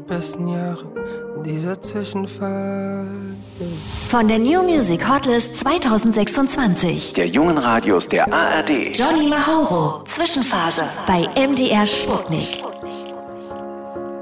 besten Jahre in dieser Zwischenphase. Von der New Music Hotlist 2026. Der jungen Radios der ARD. Johnny Mauro, Zwischenphase bei MDR Sputnik.